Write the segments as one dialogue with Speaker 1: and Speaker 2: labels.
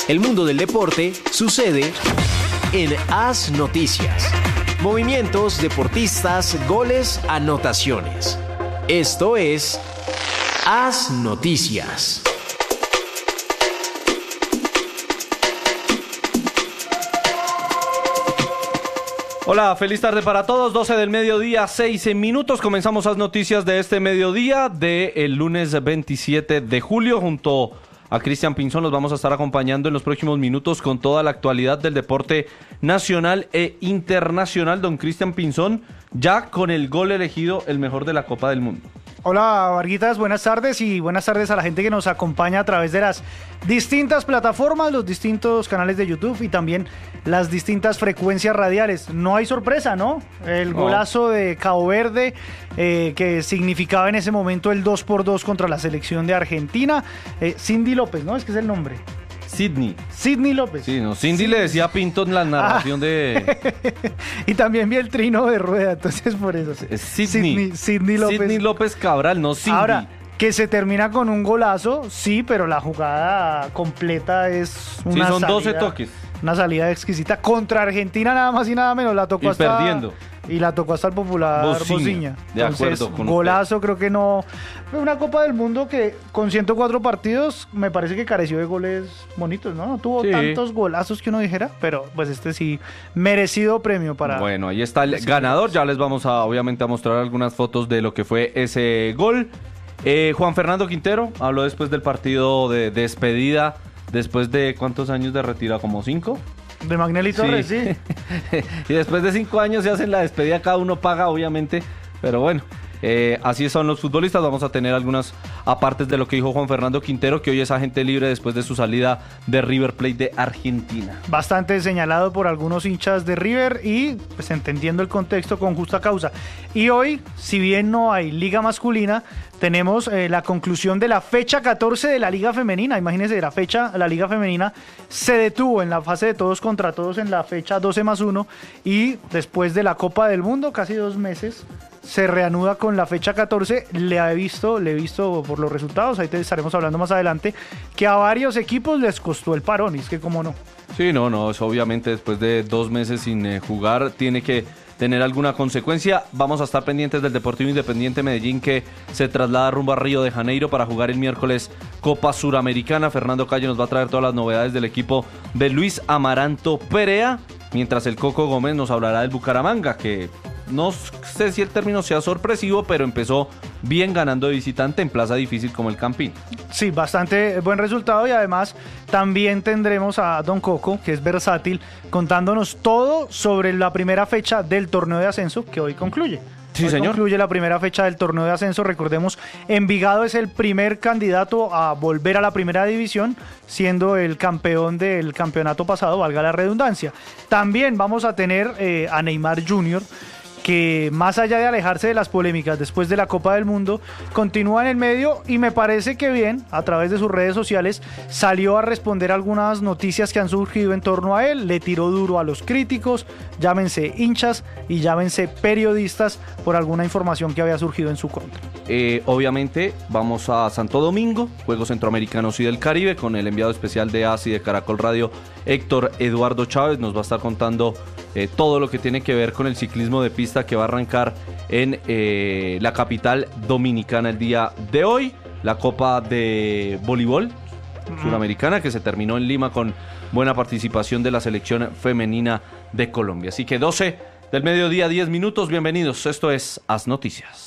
Speaker 1: El mundo del deporte sucede en AS Noticias. Movimientos, deportistas, goles, anotaciones. Esto es AS Noticias.
Speaker 2: Hola, feliz tarde para todos, 12 del mediodía, 6 minutos. Comenzamos las noticias de este mediodía del lunes 27 de julio. Junto a Cristian Pinzón los vamos a estar acompañando en los próximos minutos con toda la actualidad del deporte nacional e internacional. Don Cristian Pinzón, ya con el gol elegido el mejor de la Copa del Mundo.
Speaker 3: Hola, Varguitas, buenas tardes y buenas tardes a la gente que nos acompaña a través de las distintas plataformas, los distintos canales de YouTube y también las distintas frecuencias radiales. No hay sorpresa, ¿no? El golazo de Cabo Verde, que significaba en ese momento el 2-2 contra la selección de Argentina. Cindy López, ¿no? Es que es el nombre. Sidney López.
Speaker 2: Sí, no, Cindy le decía a Pinto en la narración de...
Speaker 3: Y también vi el trino de Rueda, entonces por eso.
Speaker 2: Sidney
Speaker 3: López.
Speaker 2: Sidney López Cabral, no Cindy.
Speaker 3: Ahora, que se termina con un golazo, sí, pero la jugada completa es una
Speaker 2: son
Speaker 3: salida,
Speaker 2: 12 toques.
Speaker 3: Una salida exquisita contra Argentina, nada más y nada menos. La tocó
Speaker 2: perdiendo.
Speaker 3: Y la tocó hasta el popular Bociña.
Speaker 2: De acuerdo con
Speaker 3: golazo,
Speaker 2: usted.
Speaker 3: Creo que no. Una Copa del Mundo que con 104 partidos me parece que careció de goles bonitos, ¿no? No tuvo tantos golazos que uno dijera, pero pues este sí, merecido premio para...
Speaker 2: Bueno, ahí está el ganador. Ya les vamos obviamente a mostrar algunas fotos de lo que fue ese gol. Juan Fernando Quintero habló después del partido de despedida, después de ¿cuántos años de retiro? ¿Como 5?
Speaker 3: De Magnelli Torres, sí.
Speaker 2: Y después de 5 años se hacen la despedida, cada uno paga, obviamente, pero bueno, así son los futbolistas. Vamos a tener algunas apartes de lo que dijo Juan Fernando Quintero, que hoy es agente libre después de su salida de River Plate de Argentina.
Speaker 3: Bastante señalado por algunos hinchas de River y pues entendiendo el contexto con justa causa. Y hoy, si bien no hay liga masculina, tenemos la conclusión de la fecha 14 de la Liga Femenina. Imagínense, la Liga Femenina se detuvo en la fase de todos contra todos en la fecha 12+1 y después de la Copa del Mundo, casi 2 meses, se reanuda con la fecha 14. Le he visto por los resultados, ahí te estaremos hablando más adelante, que a varios equipos les costó el parón, y es que cómo no.
Speaker 2: Sí, no, eso obviamente después de 2 meses sin jugar tiene que tener alguna consecuencia. Vamos a estar pendientes del Deportivo Independiente Medellín, que se traslada rumbo a Río de Janeiro para jugar el miércoles Copa Suramericana. Fernando Calle nos va a traer todas las novedades del equipo de Luis Amaranto Perea, mientras el Coco Gómez nos hablará del Bucaramanga, que no sé si el término sea sorpresivo, pero empezó bien ganando de visitante en plaza difícil como el Campín.
Speaker 3: Sí, bastante buen resultado, y además también tendremos a Don Coco, que es versátil, contándonos todo sobre la primera fecha del torneo de ascenso que hoy concluye.
Speaker 2: Sí, señor.
Speaker 3: Concluye la primera fecha del torneo de ascenso. Recordemos, Envigado es el primer candidato a volver a la primera división, siendo el campeón del campeonato pasado, valga la redundancia. También vamos a tener a Neymar Jr., que más allá de alejarse de las polémicas después de la Copa del Mundo, continúa en el medio y me parece que bien, a través de sus redes sociales, salió a responder algunas noticias que han surgido en torno a él. Le tiró duro a los críticos, llámense hinchas y llámense periodistas, por alguna información que había surgido en su contra.
Speaker 2: Obviamente vamos a Santo Domingo, Juegos Centroamericanos y del Caribe, con el enviado especial de ASI de Caracol Radio, Héctor Eduardo Chávez. Nos va a estar contando todo lo que tiene que ver con el ciclismo de pista, que va a arrancar en la capital dominicana el día de hoy. La Copa de Voleibol Suramericana, que se terminó en Lima con buena participación de la selección femenina de Colombia. Así que 12 del mediodía, 10 minutos. Bienvenidos. Esto es AS Noticias.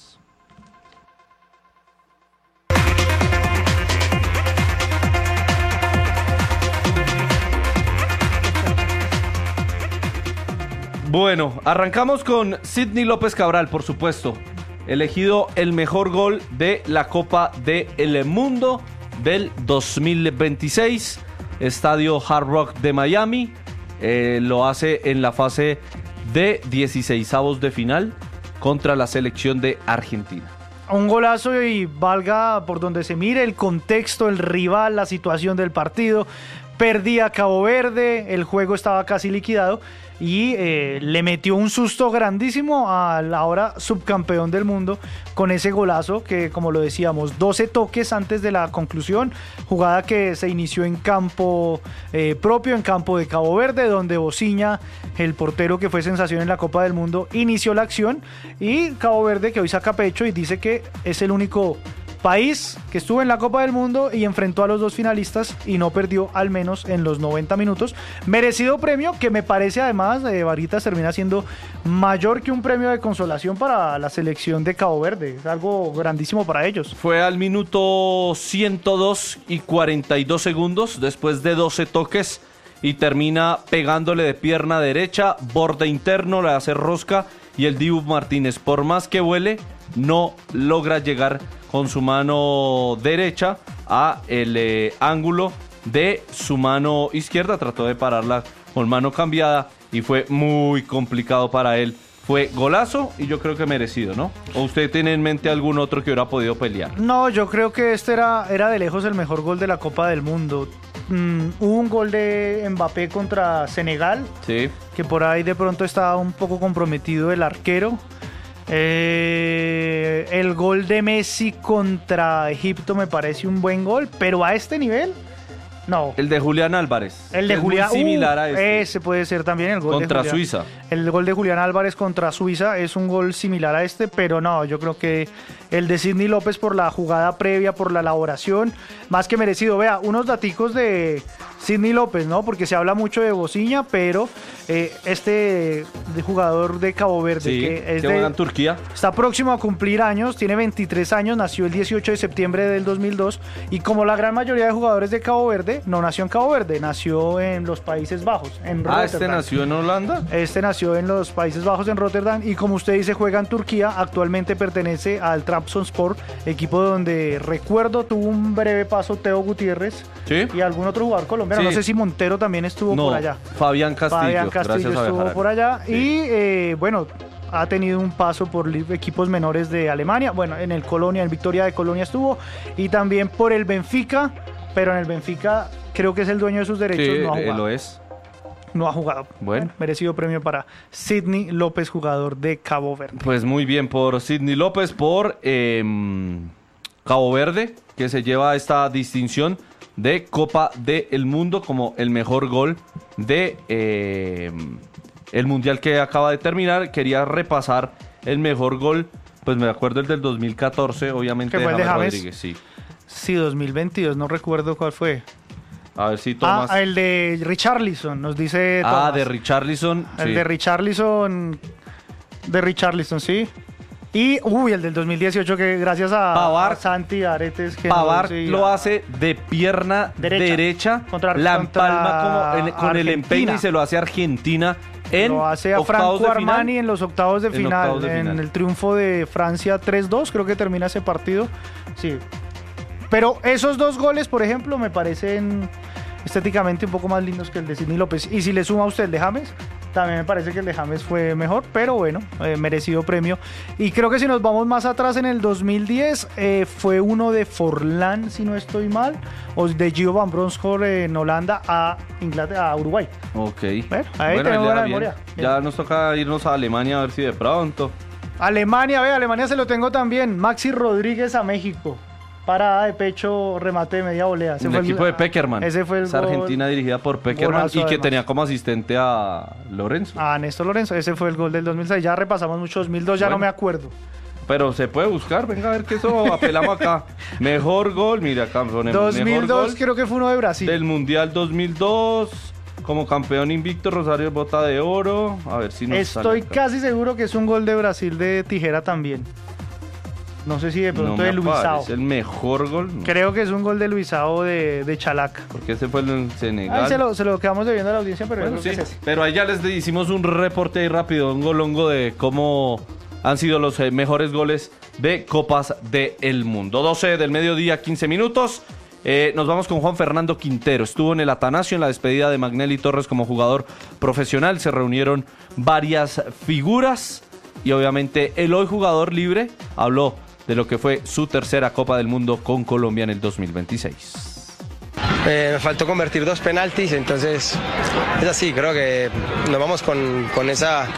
Speaker 2: Bueno, arrancamos con Sidney López Cabral, por supuesto, elegido el mejor gol de la Copa del Mundo del 2026, Estadio Hard Rock de Miami. Lo hace en la fase de 16avos de final contra la selección de Argentina.
Speaker 3: Un golazo, y valga por donde se mire el contexto, el rival, la situación del partido, perdía Cabo Verde, el juego estaba casi liquidado y le metió un susto grandísimo al ahora subcampeón del mundo con ese golazo que, como lo decíamos, 12 toques antes de la conclusión, jugada que se inició en campo propio, en campo de Cabo Verde, donde Bociña, el portero que fue sensación en la Copa del Mundo, inició la acción, y Cabo Verde, que hoy saca pecho y dice que es el único país que estuvo en la Copa del Mundo y enfrentó a los dos finalistas y no perdió, al menos en los 90 minutos. Merecido premio que me parece, además, Varitas, termina siendo mayor que un premio de consolación para la selección de Cabo Verde. Es algo grandísimo para ellos.
Speaker 2: Fue al minuto 102 y 42 segundos, después de 12 toques, y termina pegándole de pierna derecha, borde interno, le hace rosca, y el Dibu Martínez, por más que vuele, no logra llegar con su mano derecha a el ángulo de su mano izquierda. Trató de pararla con mano cambiada y fue muy complicado para él. Fue golazo y yo creo que merecido, ¿no? ¿O usted tiene en mente algún otro que hubiera podido pelear?
Speaker 3: No, yo creo que este era de lejos el mejor gol de la Copa del Mundo. Hubo un gol de Mbappé contra Senegal,
Speaker 2: sí,
Speaker 3: que por ahí de pronto estaba un poco comprometido el arquero. El gol de Messi contra Egipto me parece un buen gol, pero a este nivel, no.
Speaker 2: El de Julián Álvarez.
Speaker 3: El de Julián,
Speaker 2: similar a este.
Speaker 3: Ese puede ser también el gol
Speaker 2: contra
Speaker 3: de
Speaker 2: Suiza.
Speaker 3: El gol de Julián Álvarez contra Suiza es un gol similar a este, pero no, yo creo que el de Sidney López, por la jugada previa, por la elaboración, más que merecido. Vea, unos daticos de Sidney López, ¿no? Porque se habla mucho de Bociña, pero este jugador de Cabo Verde,
Speaker 2: sí,
Speaker 3: que
Speaker 2: juega en Turquía,
Speaker 3: está próximo a cumplir años, tiene 23 años, nació el 18 de septiembre del 2002, y como la gran mayoría de jugadores de Cabo Verde, no nació en Cabo Verde, nació en los Países Bajos, en Rotterdam.
Speaker 2: ¿Este nació en Holanda?
Speaker 3: Este nació en los Países Bajos, en Rotterdam, y como usted dice, juega en Turquía. Actualmente pertenece al Trabzonspor, equipo donde, recuerdo, tuvo un breve paso Teo Gutiérrez,
Speaker 2: ¿sí?
Speaker 3: Y algún otro jugador colombiano.
Speaker 2: Sí.
Speaker 3: No sé si Montero también estuvo por allá.
Speaker 2: Fabián Castillo
Speaker 3: estuvo por allá. Sí. Y bueno, ha tenido un paso por equipos menores de Alemania. Bueno, en el Colonia, el Victoria de Colonia estuvo, y también por el Benfica, pero en el Benfica creo que es el dueño de sus derechos.
Speaker 2: Sí,
Speaker 3: no ha jugado.
Speaker 2: lo es.
Speaker 3: No ha jugado.
Speaker 2: Bueno,
Speaker 3: merecido premio para Sidney López, jugador de Cabo Verde.
Speaker 2: Pues muy bien por Sidney López, por Cabo Verde, que se lleva esta distinción de Copa del Mundo como el mejor gol de el Mundial que acaba de terminar. Quería repasar el mejor gol, pues me acuerdo el del 2014, obviamente,
Speaker 3: ¿que fue el de James
Speaker 2: Rodríguez, sí.
Speaker 3: Sí, 2022, no recuerdo cuál fue.
Speaker 2: A ver si Tomás.
Speaker 3: El de Richarlison, nos dice Tomás.
Speaker 2: De Richarlison.
Speaker 3: El
Speaker 2: sí.
Speaker 3: de Richarlison, sí. Y, el del 2018, que gracias a Santi Aretes. Que
Speaker 2: Pavard lo hace de pierna derecha la empalma con el empeine y se lo hace a Argentina en
Speaker 3: lo hace a Franco Armani en los octavos de final. En el triunfo de Francia 3-2, creo que termina ese partido. Sí. Pero esos dos goles, por ejemplo, me parecen estéticamente un poco más lindos que el de Sidney López. Y si le suma a usted el de James, también me parece que el de James fue mejor, pero bueno, merecido premio. Y creo que si nos vamos más atrás, en el 2010 fue uno de Forlán, si no estoy mal, o de Gio Van Bronckhorst en Holanda a Inglaterra, a Uruguay.
Speaker 2: Ok.
Speaker 3: Bueno, ahí tenemos buena memoria.
Speaker 2: Ya nos toca irnos a Alemania a ver si de pronto.
Speaker 3: Alemania se lo tengo también. Maxi Rodríguez a México. Parada de pecho, remate de media volea.
Speaker 2: El equipo de Peckerman.
Speaker 3: Ese fue el
Speaker 2: Esa
Speaker 3: gol.
Speaker 2: Argentina dirigida por Peckerman, y que además tenía como asistente a Lorenzo.
Speaker 3: A Néstor Lorenzo. Ese fue el gol del 2006. Ya repasamos mucho 2002, ya no me acuerdo.
Speaker 2: Pero se puede buscar, venga a ver que eso apelamos acá. Mejor gol, mira acá ponemos
Speaker 3: 2002
Speaker 2: mejor gol
Speaker 3: creo que fue uno de Brasil.
Speaker 2: Del Mundial 2002, como campeón invicto, Rosario Bota de Oro. A ver si nos
Speaker 3: Estoy casi seguro que es un gol de Brasil de tijera también. No sé si de pronto de Luisao.
Speaker 2: ¿Es el mejor gol? No.
Speaker 3: Creo que es un gol de Luisao de Chalac.
Speaker 2: Porque ese fue el Senegal.
Speaker 3: Se lo quedamos debiendo a la audiencia, pero
Speaker 2: bueno, sí.
Speaker 3: es ese.
Speaker 2: Pero ahí ya les hicimos un reporte ahí rápido, un golongo de cómo han sido los mejores goles de Copas del Mundo. 12 del mediodía, 15 minutos. Nos vamos con Juan Fernando Quintero. Estuvo en el Atanasio en la despedida de Magnelli Torres como jugador profesional. Se reunieron varias figuras y obviamente el hoy jugador libre habló de lo que fue su tercera Copa del Mundo con Colombia en el 2026.
Speaker 4: Me faltó convertir 2 penaltis, entonces es así, creo que nos vamos con esa,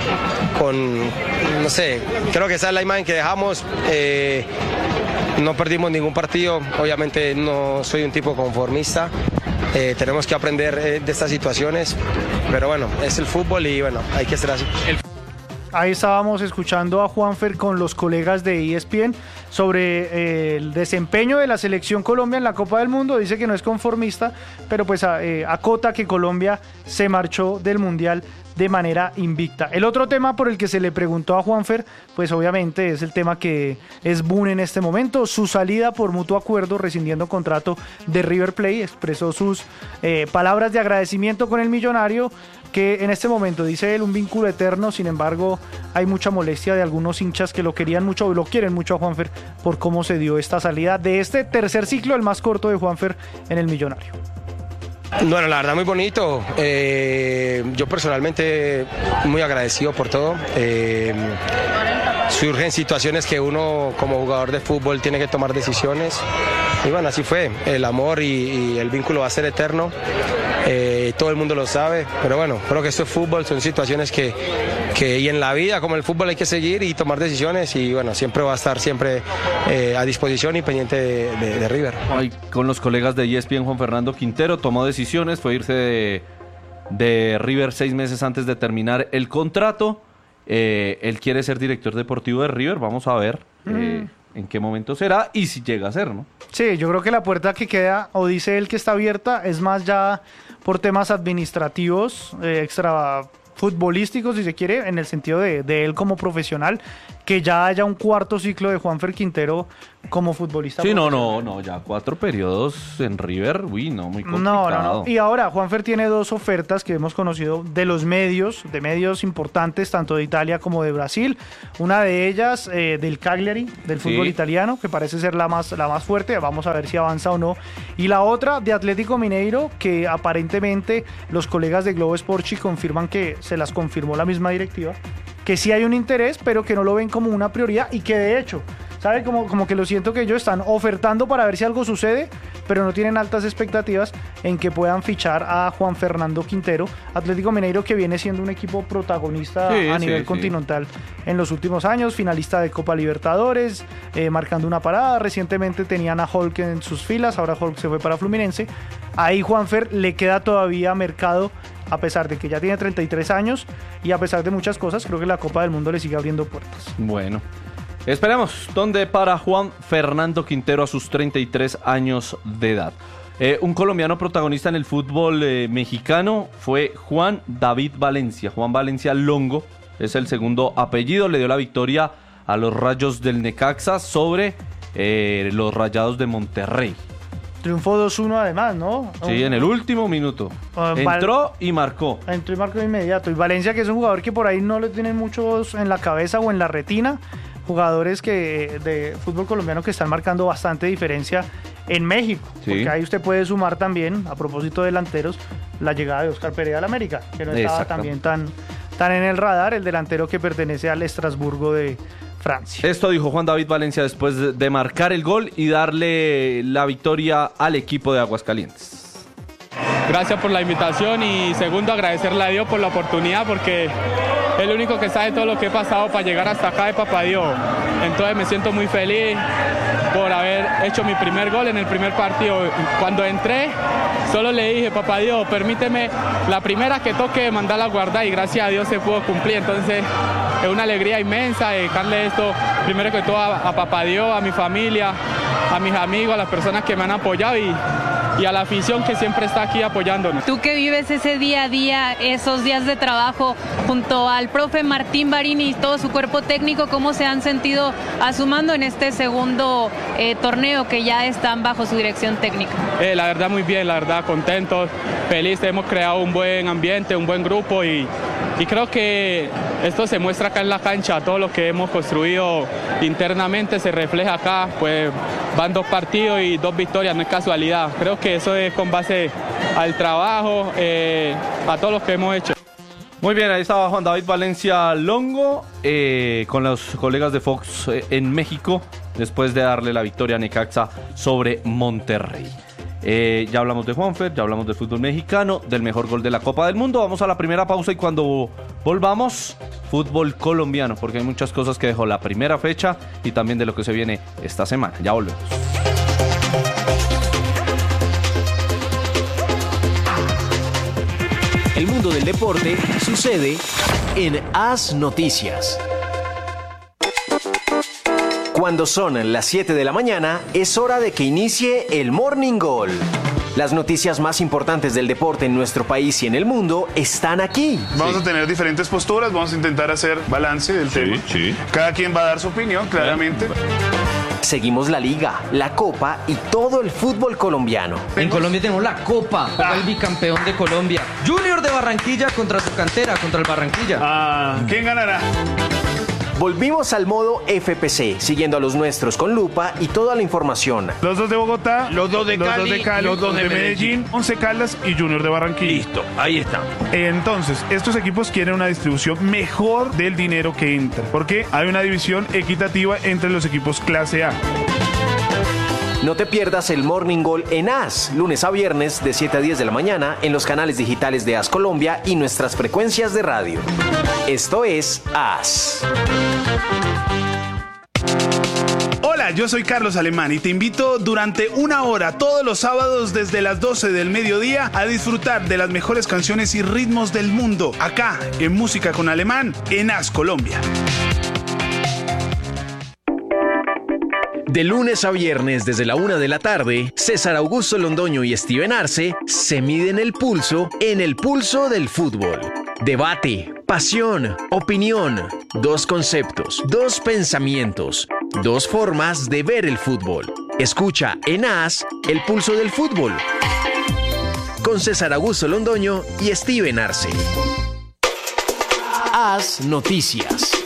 Speaker 4: no sé, creo que esa es la imagen que dejamos. No perdimos ningún partido, obviamente no soy un tipo conformista, tenemos que aprender de estas situaciones, pero bueno, es el fútbol y bueno, hay que ser así.
Speaker 3: Ahí estábamos escuchando a Juanfer con los colegas de ESPN sobre el desempeño de la selección Colombia en la Copa del Mundo. Dice que no es conformista, pero pues acota que Colombia se marchó del Mundial de manera invicta. El otro tema por el que se le preguntó a Juanfer, pues obviamente es el tema que es boom en este momento, su salida por mutuo acuerdo, rescindiendo contrato de River Plate. Expresó sus palabras de agradecimiento con el millonario, que en este momento, dice él, un vínculo eterno. Sin embargo, hay mucha molestia de algunos hinchas que lo querían mucho, lo quieren mucho a Juanfer por cómo se dio esta salida de este tercer ciclo, el más corto de Juanfer en el millonario.
Speaker 4: Bueno, la verdad muy bonito, yo personalmente muy agradecido por todo. Surgen situaciones que uno como jugador de fútbol tiene que tomar decisiones y bueno, así fue, el amor y el vínculo va a ser eterno, todo el mundo lo sabe, pero bueno, creo que esto es fútbol, son situaciones que y en la vida como el fútbol hay que seguir y tomar decisiones y bueno, siempre va a estar siempre a disposición y pendiente de River.
Speaker 2: Hoy con los colegas de ESPN, Juan Fernando Quintero tomó decisiones, fue irse de River 6 meses antes de terminar el contrato. Él quiere ser director deportivo de River, vamos a ver en qué momento será y si llega a ser, ¿no?
Speaker 3: Sí, yo creo que la puerta que queda, o dice él que está abierta, es más ya por temas administrativos, extra futbolísticos, si se quiere, en el sentido de él como profesional, que ya haya un cuarto ciclo de Juanfer Quintero como futbolista.
Speaker 2: Sí, no, ya 4 periodos en River, uy, no, muy complicado.
Speaker 3: No. Y ahora, Juanfer tiene 2 ofertas que hemos conocido de los medios, de medios importantes, tanto de Italia como de Brasil. Una de ellas del Cagliari, del fútbol italiano, que parece ser la más fuerte, vamos a ver si avanza o no. Y la otra de Atlético Mineiro, que aparentemente los colegas de Globo Esporte confirman que se las confirmó la misma directiva, que sí hay un interés, pero que no lo ven como una prioridad y que de hecho, ¿sabe? Como que lo siento que ellos están ofertando para ver si algo sucede, pero no tienen altas expectativas en que puedan fichar a Juan Fernando Quintero. Atlético Mineiro, que viene siendo un equipo protagonista a nivel continental en los últimos años, finalista de Copa Libertadores, marcando una parada. Recientemente tenían a Hulk en sus filas, ahora Hulk se fue para Fluminense. Ahí Juanfer le queda todavía mercado, a pesar de que ya tiene 33 años y a pesar de muchas cosas. Creo que la Copa del Mundo le sigue abriendo puertas.
Speaker 2: Bueno, esperemos dónde para Juan Fernando Quintero a sus 33 años de edad. Un colombiano protagonista en el fútbol mexicano fue Juan David Valencia. Juan Valencia Longo es el segundo apellido. Le dio la victoria a los Rayos del Necaxa sobre los Rayados de Monterrey.
Speaker 3: Triunfó 2-1 además, ¿no?
Speaker 2: Sí, en el último minuto. Entró y marcó.
Speaker 3: Entró y marcó de inmediato. Y Valencia, que es un jugador que por ahí no le tienen muchos en la cabeza o en la retina. Jugadores que de fútbol colombiano que están marcando bastante diferencia en México. Sí. Porque ahí usted puede sumar también, a propósito de delanteros, la llegada de Oscar Pereira al América, que no estaba también tan en el radar, el delantero que pertenece al Estrasburgo de Francia.
Speaker 2: Esto dijo Juan David Valencia después de marcar el gol y darle la victoria al equipo de Aguascalientes.
Speaker 5: Gracias por la invitación y segundo, agradecerle a Dios por la oportunidad porque es el único que sabe todo lo que he pasado para llegar hasta acá de Papá Dios. Entonces me siento muy feliz por haber hecho mi primer gol en el primer partido. Cuando entré, solo le dije, Papá Dios, permíteme la primera que toque mandarla a guardar y gracias a Dios se pudo cumplir. Entonces es una alegría inmensa dedicarle esto, primero que todo a Papá Dios, a mi familia, a mis amigos, a las personas que me han apoyado y a la afición que siempre está aquí apoyándonos.
Speaker 6: Tú que vives ese día a día, esos días de trabajo junto al profe Martín Barini y todo su cuerpo técnico, ¿cómo se han sentido asumando en este segundo torneo que ya están bajo su dirección técnica?
Speaker 5: La verdad muy bien, la verdad contentos, felices, hemos creado un buen ambiente, un buen grupo y creo que esto se muestra acá en la cancha, todo lo que hemos construido internamente se refleja acá, pues van 2 partidos y 2 victorias, no es casualidad, creo que eso es con base al trabajo, a todo lo que hemos hecho.
Speaker 2: Muy bien, ahí estaba Juan David Valencia Longo con los colegas de Fox en México, después de darle la victoria a Necaxa sobre Monterrey. Ya hablamos de Juanfer, ya hablamos del fútbol mexicano, del mejor gol de la Copa del Mundo. Vamos a la primera pausa y cuando volvamos, fútbol colombiano, porque hay muchas cosas que dejó la primera fecha y también de lo que se viene esta semana. Ya volvemos.
Speaker 1: El mundo del deporte sucede en AS Noticias. Cuando son las 7 de la mañana, es hora de que inicie el Morning Goal. Las noticias más importantes del deporte en nuestro país y en el mundo están aquí.
Speaker 7: Vamos a tener diferentes posturas, vamos a intentar hacer balance del tema.
Speaker 8: Sí.
Speaker 7: Cada quien va a dar su opinión, claramente.
Speaker 1: Seguimos la Liga, la Copa y todo el fútbol colombiano.
Speaker 9: En Colombia tenemos la Copa, el bicampeón de Colombia. Junior de Barranquilla contra su cantera, contra el Barranquilla.
Speaker 7: ¿Quién ganará?
Speaker 1: Volvimos al modo FPC, siguiendo a los nuestros con lupa y toda la información.
Speaker 7: Los dos de Bogotá,
Speaker 8: Los dos de Cali,
Speaker 7: los dos de Medellín, Once Caldas y Junior de Barranquilla.
Speaker 8: Listo, ahí está.
Speaker 7: Entonces, estos equipos quieren una distribución mejor del dinero que entra, porque hay una división equitativa entre los equipos clase A.
Speaker 1: No te pierdas el Morning Goal en AS, lunes a viernes de 7 a 10 de la mañana en los canales digitales de AS Colombia y nuestras frecuencias de radio. Esto es AS.
Speaker 7: Hola, yo soy Carlos Alemán y te invito durante una hora todos los sábados desde las 12 del mediodía a disfrutar de las mejores canciones y ritmos del mundo, acá en Música con Alemán en AS Colombia.
Speaker 1: De lunes a viernes desde la 1 de la tarde, César Augusto Londoño y Steven Arce se miden el pulso en el pulso del fútbol. Debate, pasión, opinión, dos conceptos, dos pensamientos, dos formas de ver el fútbol. Escucha en AS el pulso del fútbol con César Augusto Londoño y Steven Arce. AS Noticias.